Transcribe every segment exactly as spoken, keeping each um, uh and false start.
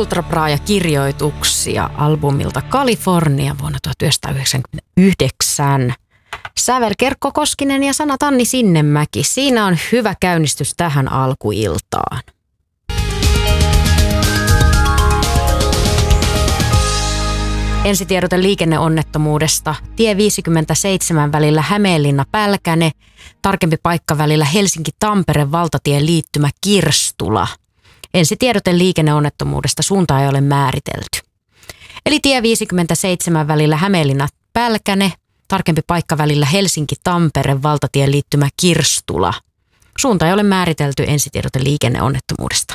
Ultra Braa-kirjoituksia albumilta California vuonna tuhatyhdeksänsataayhdeksänkymmentäyhdeksän. Sävel Kerkko Koskinen ja sanat Anni Sinnemäki. Siinä on hyvä käynnistys tähän alkuiltaan. Ensitiedote liikenneonnettomuudesta. Tie viisikymmentäseitsemän välillä Hämeenlinna-Pälkäne. Tarkempi paikka välillä Helsinki-Tampere valtatien liittymä Kirstula. Ensitiedote liikenneonnettomuudesta. Suunta ei ole määritelty. Eli tie viisikymmentäseitsemän välillä Hämeenlinna-Pälkäne. Tarkempi paikka välillä Helsinki-Tampere valtatien liittymä Kirstula. Suunta ei ole määritelty. Ensitiedote liikenneonnettomuudesta.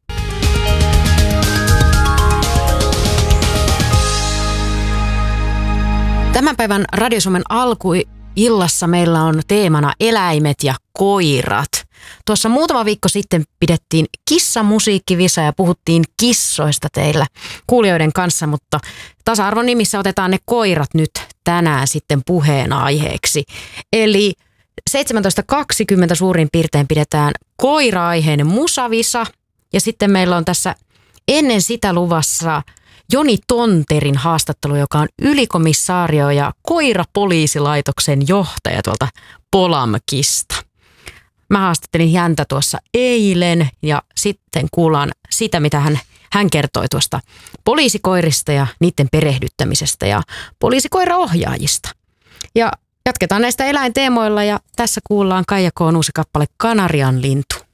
Tämän päivän Radio Suomen alkuillassa meillä on teemana eläimet ja koirat. Tuossa muutama viikko sitten pidettiin kissamusiikkivisa ja puhuttiin kissoista teillä kuulijoiden kanssa, mutta tasa-arvon nimissä otetaan ne koirat nyt tänään sitten puheenaiheeksi. Eli seitsemäntoista kaksikymmentä suurin piirtein pidetään koira-aiheinen musavisa ja sitten meillä on tässä ennen sitä luvassa Joni Tonterin haastattelu, joka on ylikomissaario ja koirapoliisilaitoksen johtaja tuolta Polamkista. Mä haastattelin häntä tuossa eilen ja sitten kuullaan sitä, mitä hän, hän kertoi tuosta poliisikoirista ja niiden perehdyttämisestä ja poliisikoiraohjaajista. Ja jatketaan näistä eläinteemoilla ja tässä kuullaan Kaija K:n uusi kappale Kanarian lintu.